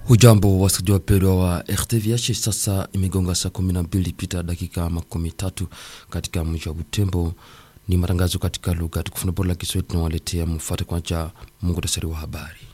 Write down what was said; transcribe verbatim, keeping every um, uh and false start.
Hujambo wasikilizaji wapendwa wa R T V H, sasa imegonga saa kumi na mbili pita dakika makumi tatu katika mji wa Butembo. Ni matangazo katika lugha tukufu na bora la Kiswahili tunawaletea. Mfuate kwanza muhtasari wa habari.